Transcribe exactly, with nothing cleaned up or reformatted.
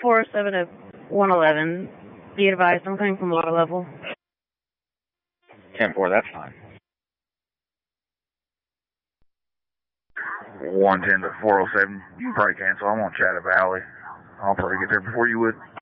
four oh seven at one eleven. Be advised, I'm coming from water level. ten four, that's fine. one ten to four oh seven, you can probably cancel. I'm on Chatham Valley. I'll probably get there before you would.